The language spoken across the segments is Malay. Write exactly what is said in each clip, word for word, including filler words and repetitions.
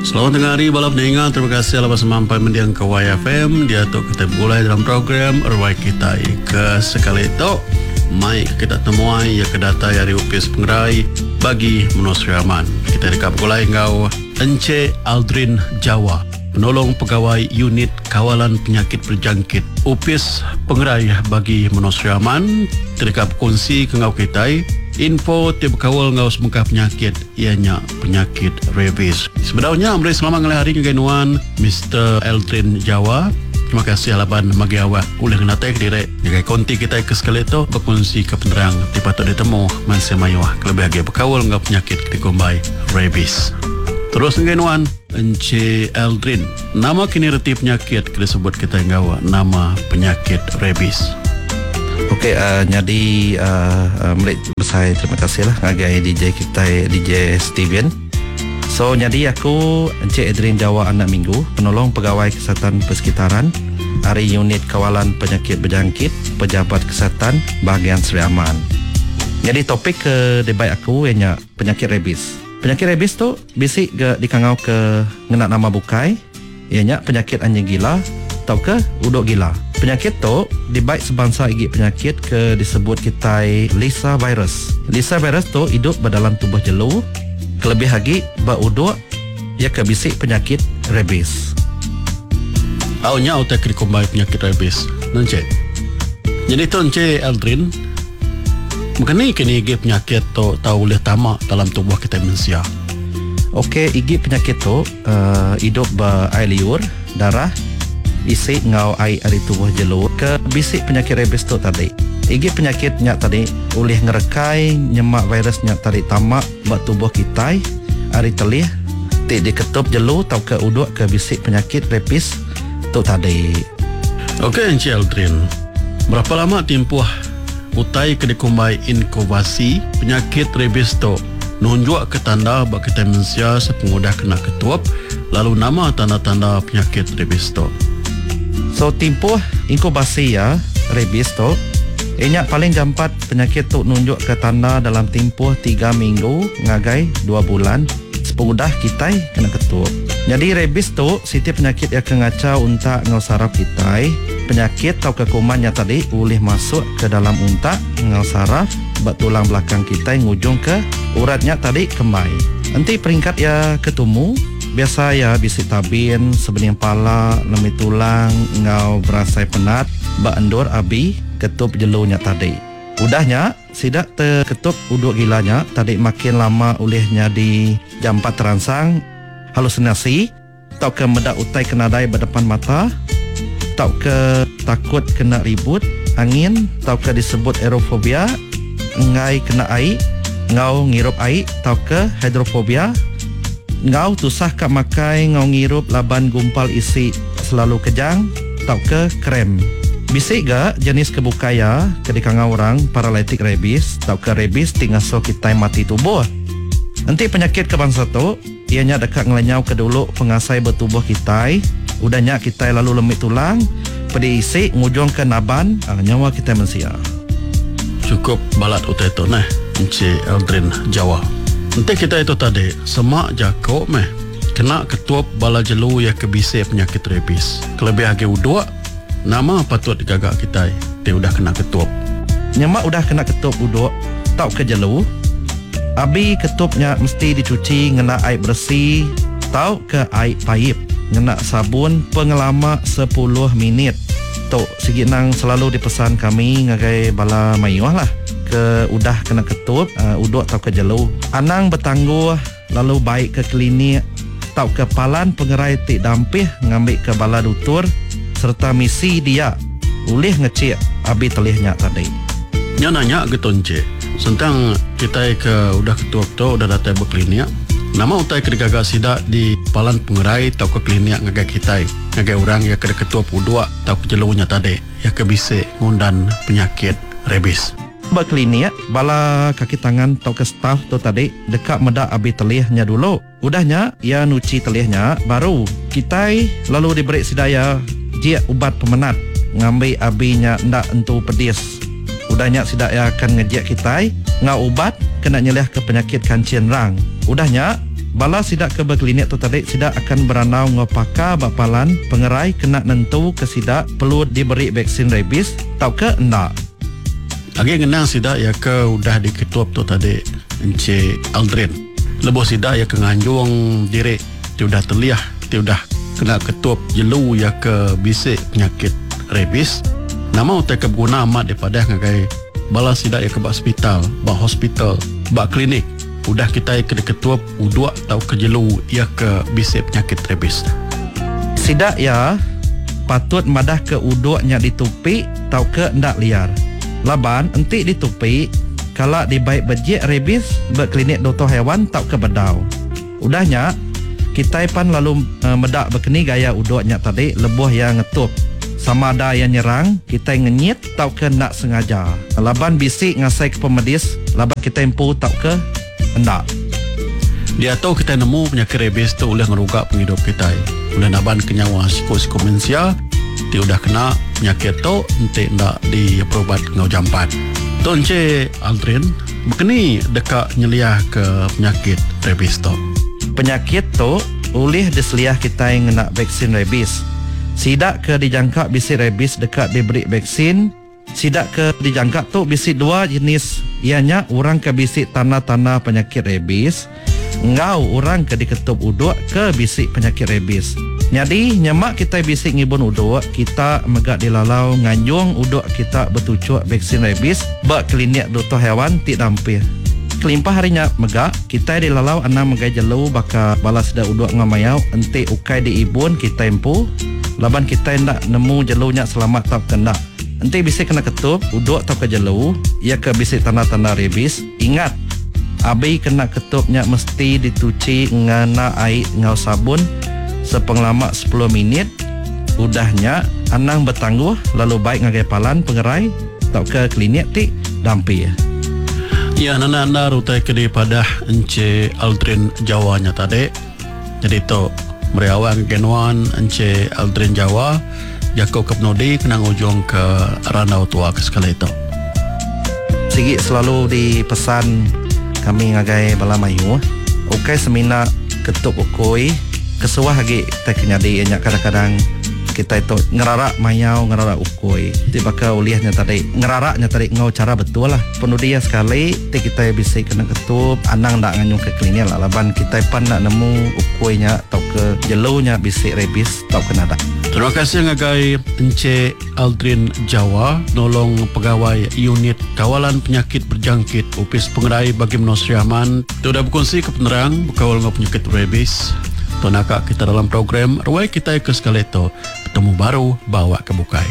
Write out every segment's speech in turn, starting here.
Selamat tengah hari balap pendengar. Terima kasih atas sampai mendiang ke Y F M. Dia tu kita mulai dalam program Arwai kita ke sekali itu. Mai kita temuai ya kedata dari upis pengerai bagi manusia aman. Kita dekat mulai ngau Encik Aldrin Jawa, penolong pegawai unit kawalan penyakit berjangkit upis pengerai bagi manusia aman. Terdekat kongsi ke ngau kita info tiap kawal ngau semengkah penyakit ianya penyakit rabies. Sebenarnya amri selamat ngalih hari kegenuan Mister Aldrin Jawa. Terima kasih halapan bagi awak oleh kenatek direk jaga konti kita ke sekali itu berkongsi ke penerang dipatut ditemu masih mayuah kelebih lagi berkawal ngau penyakit dikombai rabies. Terus kegenuan Encik Aldrin, nama kini reti penyakit kita sebut kita ngau nama penyakit rabies. Okey, uh, jadi uh, uh, Melik besar terima kasih lah ngagai D J kita, D J Steven. So, jadi aku Encik Aldrin Jawa anak minggu, penolong pegawai kesihatan persekitaran, hari unit kawalan penyakit berjangkit, pejabat kesihatan bahagian Seri Aman. Jadi topik ke debat aku ianya penyakit rabies. Penyakit rabies tu bisik ke dikangau ke ngena nama bukai, ianya penyakit anjing gila atau ke uduk gila. Penyakit tu dibaik sebangsa igi penyakit ke disebut kita Lissa virus. Lissa virus tu hidup dalam tubuh jelu. Kelebih lagi beruduk ia ke bisik penyakit rabies. Awalnya otak dikombai penyakit rabies. Encik. Jadi tu Encik Aldrin, mengenai kini igi penyakit tu tahu boleh tamak dalam tubuh kita manusia. Okey, igi penyakit tu uh, hidup berair liur, darah, isi ngau air dari tubuh jelu ke bisik penyakit rabies tu tadi. Igi penyakitnya tadi oleh ngerekai nyemak virusnya tadi tamak buat tubuh kita hari telih ti diketup jelu tau ke uduk ke bisik penyakit rabies tu tadi. Okey Encik Aldrin, berapa lama tempoh utai ke dikombai inkubasi penyakit rabies tu nunjuk ke tanda bak kita manusia sepengudah kena ketuap lalu nama tanda-tanda penyakit rabies tu. So tempoh inkubasi ya rabies tu ianya paling jampat penyakit tu nunjuk ke tanda dalam tempoh tiga minggu ngagai dua bulan sepengudah kita kena ketup. Jadi rabies tu setiap penyakit yang kengacau unta ngau saraf kita. Penyakit atau kekumannya tadi boleh masuk ke dalam unta ngau saraf bat tulang belakang kita ngujung ke uratnya tadi kemai. Nanti peringkat ya ketemu biasa ya bisik tabin sebening pala lemi tulang ngau berasai penat bak endur abi ketup jelunya tadi. Udahnya sidak terketup uduk gilanya tadi makin lama olehnya di jampat terangsang halusinasi tau ke medak utai kenadai berdepan mata tau ke takut kena ribut angin tau ke disebut aerofobia ngai kena air ngau ngirup air tau ke hidrofobia ngau tusah kak makai ngau ngirup laban gumpal isi selalu kejang tau ke krem. Bisik ga jenis kebukaya kedikanga orang paralitik rabies tau ke rabies tinggal so kita mati tubuh. Nanti penyakit kebangsa tu ianya dekat ngelenyau ke dulu pengasai bertubuh kita. Udahnya kita lalu lemik tulang pedi isi ngujung ke naban ah, nyawa kita manusia. Cukup balat utai tu nah Encik Aldrin Jawa. Nanti kita itu tadi semak jakok meh kena ketuap bala jelu ya kebisik penyakit rabies. Kelebih lagi uduk nama patut digagak kita dia udah kena ketup. Nyemak udah kena ketup uduk tau ke jelu abi ketupnya mesti dicuci ngena air bersih tau ke air paip ngena sabun pengelama sepuluh minit tu siginang selalu dipesan kami ngagai bala mayuah lah ke udah kena ketup uh, uduk tau ke jelu anang bertangguh lalu baik ke klinik tau ke palan pengerai tik dampih ngambil ke bala dutur serta misi dia boleh ngecek abi telihnya tadi. Nya nanya gitu Encik, sentang kita ke udah ketua tu udah datang ke klinik. Nama utai ke digagak sidak di palan pengerai tau ke klinik ngagak kita, ngagak orang yang ke ketua pudua tau ke jelunya tadi, yang ke bisik ngundan penyakit rabies. Berklinik bala kaki tangan tau ke staff tu tadi dekat medak abi telihnya dulu. Udahnya ia nuci telihnya baru kita lalu diberi sidaya dia ubat pemenat ngambil abinya ndak entu pedis. Udahnya sidak ya akan ngejek kita ngau ubat kena nyelih ke penyakit kancing rang. Udahnya bala sidak ke berklinik tu tadi sidak akan beranau ngopaka bapalan pengerai kena nentu ke sidak perlu diberi vaksin rabies tau ke endak. Lagi ngenang sidak ya ke udah diketuap tu tadi Encik Aldrin. Lebih sidak ya ke nganjung diri dia udah terliah, dia udah kena ketuap jelu ya ke bisik penyakit rabies. Nama utai keguna amat daripada ngagai bala sidak ya ke bak hospital, bak hospital, bak klinik. Udah kita ke ketuap uduk atau ke jelu ia ke bisik penyakit rabies. Sidak ya patut madah ke uduknya ditupi tau ke ndak liar. Laban entik ditupi kalau dibaik bejik rabies berklinik doktor hewan tau ke bedau. Udahnya kita pan lalu uh, medak berkeni gaya uduknya tadi lebuh yang ngetup. Sama ada yang nyerang, kita ngenyit tau ke nak sengaja. Laban bisik ngasai ke pemedis, laban kita impu tau ke endak. Dia tahu kita nemu penyakit rabies tu oleh ngerugak penghidup kita. Oleh naban kenyawa siku-siku mensia, dia udah kena penyakit tu nanti ndak diperubat ngau jampat. Tu Encik Aldrin, berkeni dekat nyeliah ke penyakit rabies tu. Penyakit tu oleh diseliah kita yang nak vaksin rabies. Sidak ke dijangka bisi rabies dekat diberi vaksin. Sidak ke dijangka tu bisi dua jenis. Ianya orang ke bisi tanah-tanah penyakit rabies. Ngau orang ke diketup uduk ke bisi penyakit rabies. Jadi nyemak kita bisi ngibun uduk, kita megak dilalau nganjung uduk kita bertucuk vaksin rabies bak klinik doktor hewan tik dampir. Kelimpah harinya megak kita dilalau anang megai jelu baka balas dah uduk ngamayau enti ukai diibun kita empu. Laban kita hendak nemu jelunya selamat tak kena. Nanti bisa kena ketup, uduk tak ke jelu, ia ke bisa tanah-tanah rabies. Ingat, abi kena ketupnya mesti dituci ngana air ngau sabun sepenglama sepuluh minit. Udahnya, anang bertangguh lalu baik ngagai palan pengerai tak ke klinik tik dampi. Ya, nana-nana rutai ke daripada Encik Aldrin Jawanya tadi. Jadi tu meriawan genuan Encik Aldrin Jawa Jakob Kepnodi kenang ujung ke Ranau Tua ke sekali itu. Sigi selalu dipesan kami ngagai bala mayu. Okai semina ketuk ukoi kesuah lagi kita kenyadi nya kadang-kadang kita itu ngerarak mayau ngerarak ukoi. Ti bakal uliahnya tadi ngeraraknya tadi ngau cara betul lah. Penuh dia sekali ti kita bisa kena ketup anang ndak nganyung ke klinik lah. Laban kita pan nak nemu ukoinya atau ke jelunya bisik rabies tau kena dak. Terima kasih ngagai Encik Aldrin Jawa nolong pegawai unit kawalan penyakit berjangkit Upis Pengerai bagi Menosri Aman. Dia sudah berkongsi ke penerang berkawal dengan penyakit rabies. Tonaka kita dalam program Ruai Kita ke sekali itu bertemu baru bawa ke bukai.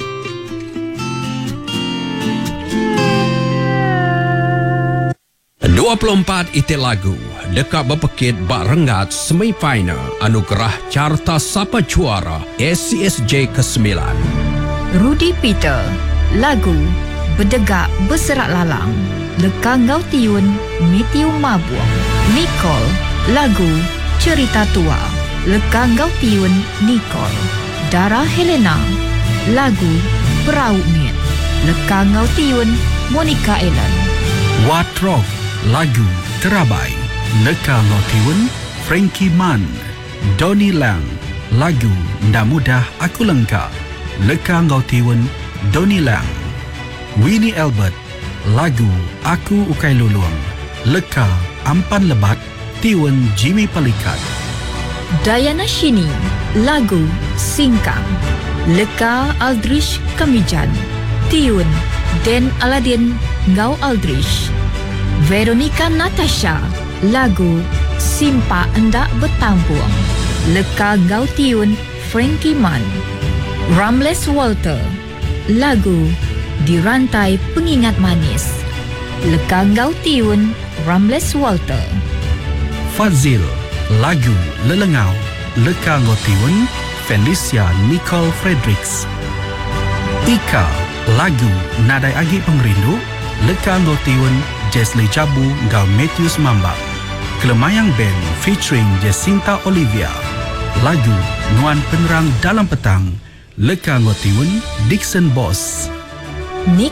dua puluh empat ite lagu dekat berpekit bak rengat semifinal anugerah carta sapa juara S C S J ke sembilan. Rudy Peter lagu Bedegak Berserak Lalang Leka Ngau Tiun Metiu Mabuang. Nicole lagu Cerita Tua Leka Ngau Tiun Nicole. Dara Helena lagu Perahu Miet Leka Ngau Tiun Monica Ellen. Watrok lagu Terabai Leka Ngau Tiun Frankie Mann. Donnie Lang lagu Ndak Mudah Aku Lengkap Leka Ngau Tiun Donnie Lang. Winnie Albert lagu Aku Ukai Luluang Leka Ampan Lebat Tiun Jimmy Palikat. Diana Shini lagu Singkang Leka Aldrich Kamijan Tiun Den Aladin Ngau Aldrich. Veronica Natasha lagu Simpa Endak Bertampuang Leka Ngau Tiun Frankie Mann. Ramles Walter lagu Dirantai Pengingat Manis Leka Ngau Tiun Ramles Walter. Fazil lagu Lelengau Leka Ngau Tiun Felicia Nicole Fredericks. Ika lagu Nadai Agi Pengrindu Leka Ngau Tiun Jesli Jabu Ngau Matthews Mambak. Kelemayang Band featuring Jacinta Olivia lagu Nuan Penerang Dalam Petang Leka Ngau Tiun Dixon Boss.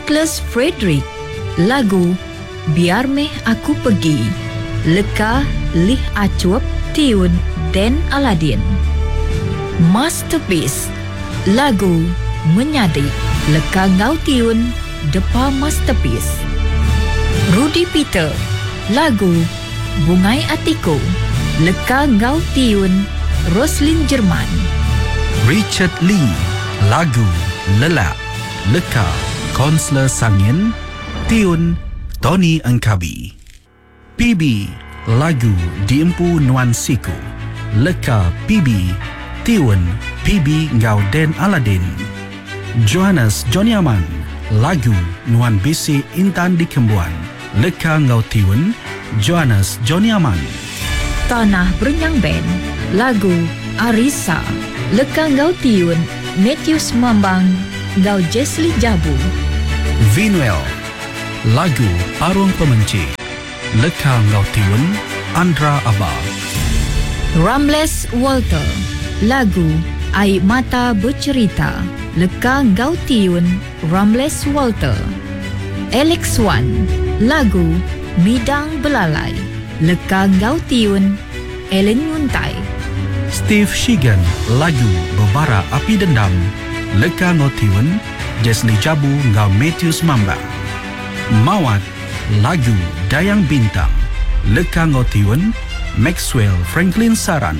Nicholas Frederick lagu Biar Meh Aku Pergi Leka Lih Acup tiun Den Aladin. Masterpiece lagu Menyadi leka ngau tiun depa Masterpiece. Rudy Peter lagu Bungai Atiku leka ngau tiun Roslyn Jerman. Richard Lee, lagu Lelak, leka Konsler Sangin, tiun Tony Angkabi. P B, lagu Diempu Nuan Siku, leka P B, tiun P B Ngau Den Aladin. Johannes Joniaman, lagu Nuan Bisi Intan di Kembuan, leka Ngau tiun Johannes Joniaman. Tanah Berenyang Band lagu Arisa leka ngau tiun Matthews Mambang ngau Jesli Jabu. Vinuel, lagu Parung Pemenci, leka Ngau tiun Andra Abba. Ramles Walter lagu Air Mata Bercerita leka ngau tiun Ramles Walter. Alex Wan lagu Midang Belalai leka ngau tiun Ellen Yuntai. Steve Shigan, lagu Bebara Api Dendam, leka Ngau tiun Jesli Jabu Ngau Matthews Mambang. Mawat, lagu Dayang Bintang, leka Ngau tiun Maxwell Franklin Saran.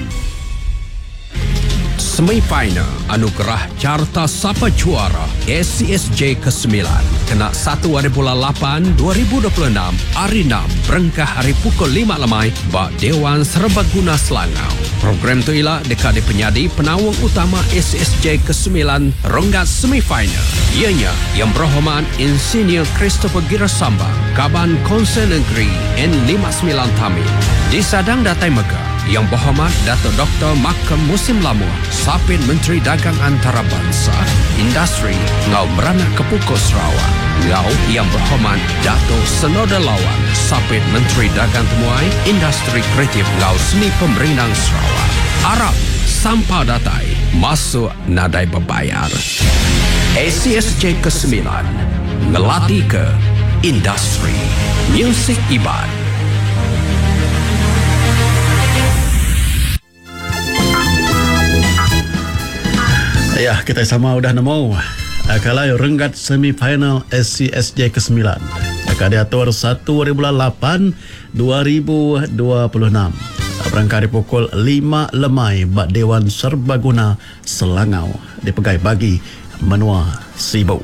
Semifinal Anugerah Carta Sapa Juara S C S J ke sembilan kena satu hari bulan lapan dua ribu dua puluh enam hari enam berengkah hari pukul lima lemai bak Dewan Serbaguna Selangau. Program tu ialah dekat di penyadi penawang utama S C S J ke sembilan ronggat semifinal. Ianya Yang Berhormat Insinyur Christopher Girasamba, Kaban Konsel Negeri N lima puluh sembilan Tamil. Di Sadang Datai Megah, Yang Berhormat Datuk Doktor Makam Musim Lamuh, Sapit Menteri Dagang Antarabangsa, Industri Ngau Beranak Kepukul Sarawak. Ngau Yang Berhormat Datuk Senoda Lawan, Sapit Menteri Dagang Temuai, Industri Kreatif Ngau Seni Pemerinang Sarawak. Arab Sampau Datai masuk nadai berbayar. S C S J ke sembilan ngelatih ke industri muzik ibad. Ya, kita sama udah nemu kalau renggat semifinal S C S J ke sembilan akan diatur satu hari bulan lapan dua ribu dua puluh enam berangkat di pukul lima lemai bak Dewan Serbaguna Selangau di Pegai Bagi Menua Sibu.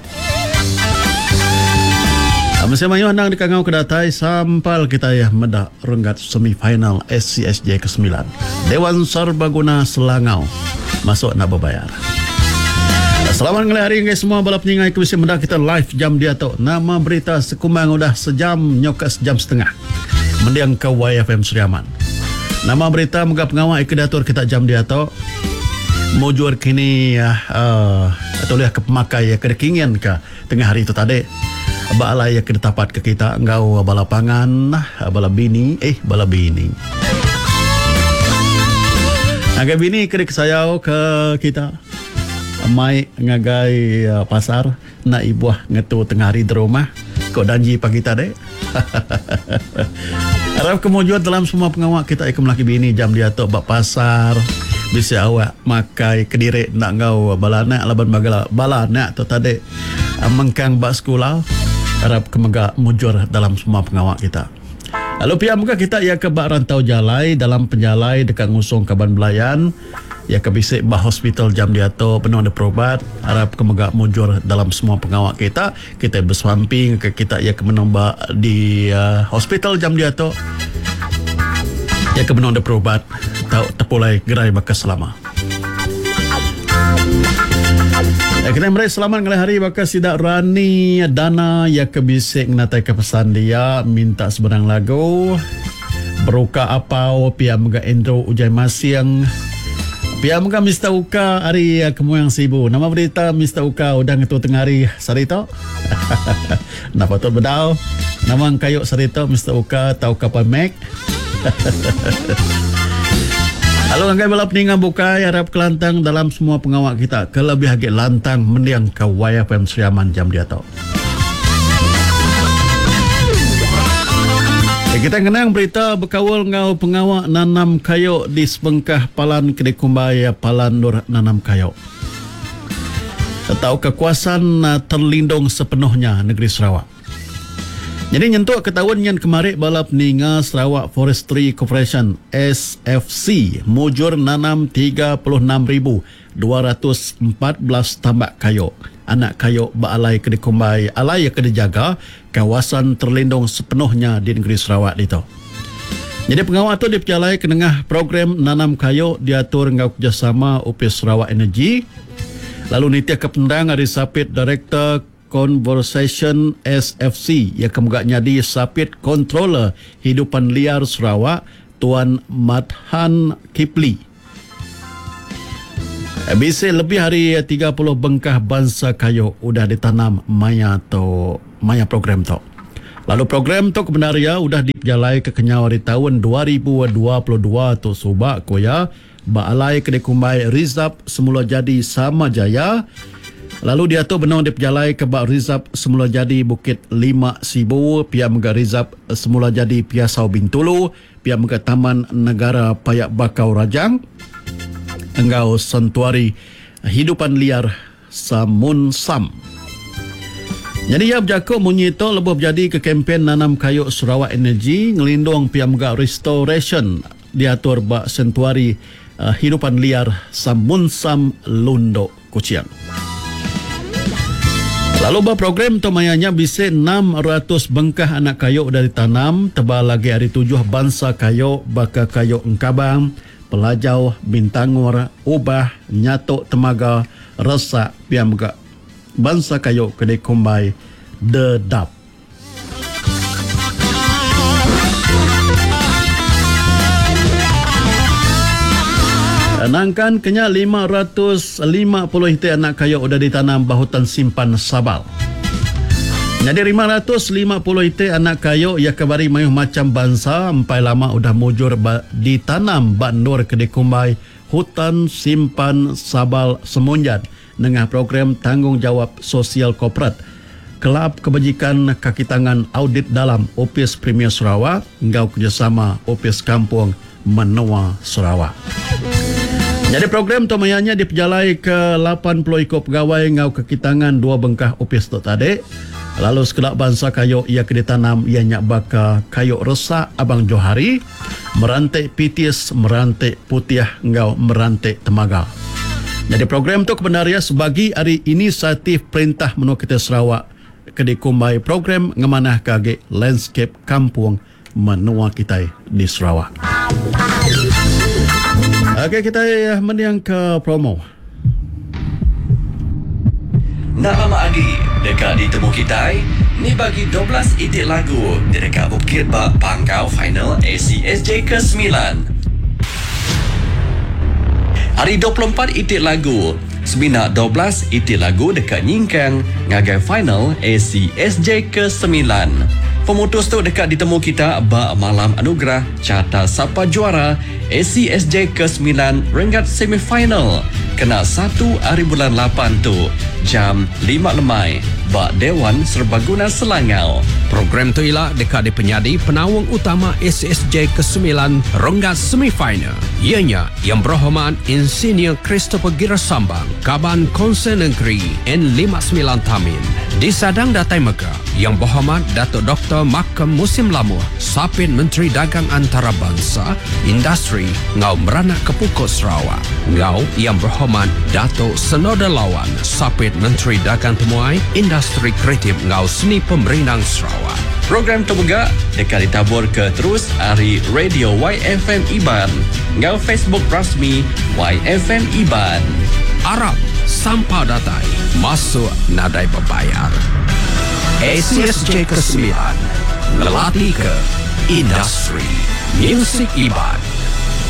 Masih mayu andang di Kangau Kedatai sampal kita ya medak renggat semifinal S C S J ke sembilan Dewan Serbaguna Selangau masuk nak berbayar. Selamat ngelih hari guys semua balap penyingai ke bisa mendak kita live jam dia tu. Nama berita sekumang udah sejam nyoka sejam setengah. Mendiang ke Y F M Seriaman. Nama berita muka pengawal ikedatur kita jam dia tu. Mujur kini ya uh, atau lihat ke pemakai ya kedekingin ke tengah hari itu tadi. Bala ya kedetapat ke kita engkau bala pangan, bala bini, eh bala bini. Agak bini kedek sayau ke kita. Mai ngagai uh, pasar nak ibuah ngetu tengah hari di rumah kok danji pagi tadi. Harap kemujuan dalam semua pengawak kita ikut melaki bini jam dia tu bak pasar bisa awak makai kediri nak ngau balanak laban bagala balanak tu tadi uh, mengkang bak sekolah. Harap kemega mujur dalam semua pengawak kita. Lalu pihak muka kita ia ke bak rantau jalai dalam penjalai dekat ngusung Kaban Belayan. Ya ke bisik bah hospital jam dia tu penuh ada perubat. Harap kemegak mujur dalam semua pengawak kita. Kita bersamping ke kita ya ke menambah di uh, hospital jam dia tu. Ya ke penuh ada perubat. Tahu terpulai gerai bakas selama. Ya, kita meraih selamat ngelih hari bakas tidak Rani Dana ya ke bisik natai ke pesan dia minta sebenang lagu. Beruka apau pihak mega Endro Ujai Masiang. Pihak muka Mister Uka hari kamu yang sibuk. Nama berita Mister Uka udah ngetu tengah hari sarito. Nak patut bedau. Nama kayuk sarito Mister Uka tahu kapan Mac. Halo angkai balap ningan bukai harap kelantang dalam semua pengawak kita. Kelebih agak lantang mendiang ke Y F M Seriaman jam dia tau. Baik, kita kenang berita berkawal ngau pengawak nanam kayu di Sebengkah Palan Kedai Kumbai Palan Nur nanam kayu. Tahu kekuasaan terlindung sepenuhnya negeri Sarawak. Jadi nyentuk ketahuan yang kemarin balap Ninga Sarawak Forestry Corporation S F C mujur nanam tiga puluh enam ribu dua ratus empat belas tambak kayu. Anak kayu baalai kedai kumbai alai kedai jaga kawasan terlindung sepenuhnya di negeri Sarawak itu. Jadi pengawal itu diperjalai ke tengah program nanam kayu diatur ngau kerjasama U P Sarawak Energy. Lalu Nitya Kependang Ari Sapit Director Conversation S F C yang kemudian jadi Sapit Controller Hidupan Liar Sarawak Tuan Madhan Kipli. Bisa lebih hari tiga puluh bengkah bangsa kayu sudah ditanam maya atau maya program tu. Lalu program tu kebenaria sudah dijalai ke kenyau di tahun dua ribu dua puluh dua tu subak koya baalai kedai kumbai Rizab semula jadi Sama Jaya. Lalu dia tu benar dijalai ke bak Rizab semula jadi Bukit Lima Sibu, pihak mega Rizab semula jadi Piasau Bintulu, pihak mega Taman Negara Payak Bakau Rajang. Engau Santuari Hidupan Liar Samun Sam. Jadi ia berjaku menyito lebih jadi ke kempen nanam kayu Sarawak Energy ngelindung pihak mega Restoration diatur bak Santuari uh, Hidupan Liar Samun Sam Lundo Kuciang. Lalu bak program tu mayanya bisa enam ratus bengkah anak kayu dari tanam tebal lagi hari tujuh bangsa kayu baka kayu engkabang Pelajau, Bintangur, Ubah, Nyatok, Temaga, Resak, Piamga, Bangsa Kayu Kedai Kumbai, Dedap. Nangkan kenya lima ratus lima puluh hektar anak kayu sudah ditanam bahutan simpan Sabal. Jadi lima ratus lima puluh hektar anak kayu yang kebari mayuh macam bangsa empai lama sudah mujur ba, ditanam Bandur Kedai Kumbai Hutan Simpan Sabal Semunjat dengan program tanggungjawab sosial korporat Kelab Kebajikan Kaki Tangan Audit Dalam O P S Premier Sarawak ngau kerjasama O P S Kampung Menua Sarawak. Jadi program tu mayanya diperjalai ke lapan puluh ekor pegawai ngau kaki tangan dua bengkah O P S tu tadi. Lalu sekelak bangsa kayu ia kena tanam ia nyak baka kayu Resak Abang Johari, Merantik Pitis, Merantik Putih ngau Merantik Temaga. Jadi program tu kebenaria sebagai hari inisiatif Perintah Menua Kita Sarawak Kedai Kumbai program ngemanah kage landscape kampung Menua kita di Sarawak. Okey, kita mendiang ke promo. Nak lama lagi dekat di temu kita ni bagi dua belas itik lagu di dekat Bukit Bak Pangkau final A C S J ke sembilan. Hari dua puluh empat itik lagu sebinak dua belas itik lagu dekat Nyingkang ngagai final A C S J ke sembilan. Pemutus tu dekat ditemu kita bak malam anugerah carta siapa juara A C S J ke sembilan rengat semifinal kena satu hari bulan lapan tu jam lima lemai bak Dewan Serbaguna Selangau. Program tu ialah dekat di penyadi penawang utama A C S J ke sembilan rengat semifinal. Ianya yang berhormat Insinyur Christopher Girasambang Kaban Konsen Negeri N lima puluh sembilan Tamin. Di Sadang Datai Mega yang berhormat Datuk Doktor Makam Musim Lamuh Sapit Menteri Dagang Antarabangsa Industri ngau Meranak Kepukut Sarawak. Ngau yang berhormat Datuk Senoda Lawan Sapit Menteri Dagang Temuai Industri Kreatif ngau Seni Pemerintah Sarawak. Program terbegak dekat ditabur ke terus hari Radio Y F M Iban ngau Facebook rasmi Y F M Iban. Arab sampah datai masuk nadai berbayar. A C S J ke sembilan melatih ke industri Music Iban.